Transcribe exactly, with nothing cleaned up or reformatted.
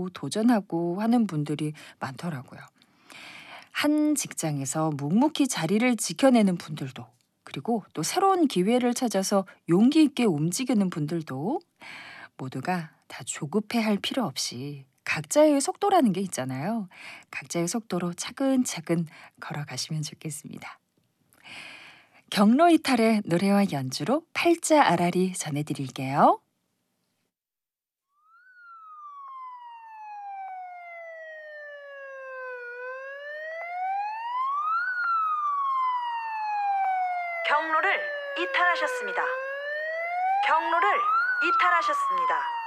해보고 도전하고 하는 분들이 많더라고요. 한 직장에서 묵묵히 자리를 지켜내는 분들도, 그리고 또 새로운 기회를 찾아서 용기 있게 움직이는 분들도 모두가 다 조급해할 필요 없이 각자의 속도라는 게 있잖아요. 각자의 속도로 차근차근 걸어가시면 좋겠습니다. 경로 이탈의 노래와 연주로 팔자 아라리 전해드릴게요. 경로를 이탈하셨습니다. 경로를 이탈하셨습니다.